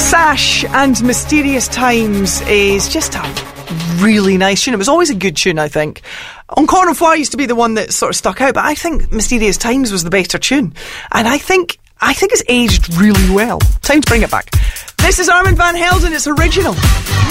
Sash and Mysterious Times is just a really nice tune. It was always a good tune, I think. Encore une fois used to be the one that sort of stuck out, but I think Mysterious Times was the better tune. And I think it's aged really well. Time to bring it back. This is Armand Van Helden. It's original.